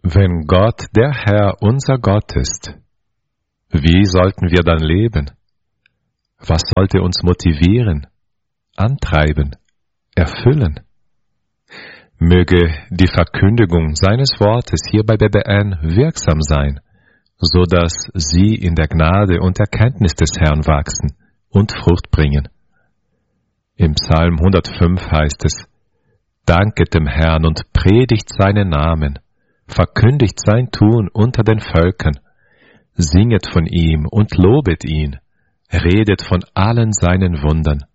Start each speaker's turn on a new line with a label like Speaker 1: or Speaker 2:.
Speaker 1: Wenn Gott der Herr unser Gott ist, wie sollten wir dann leben? Was sollte uns motivieren, antreiben, erfüllen? Möge die Verkündigung seines Wortes hier bei BBN wirksam sein, so dass Sie in der Gnade und Erkenntnis des Herrn wachsen und Frucht bringen. Im Psalm 105 heißt es: Danket dem Herrn und predigt seinen Namen, verkündigt sein Tun unter den Völkern, singet von ihm und lobet ihn, redet von allen seinen Wundern.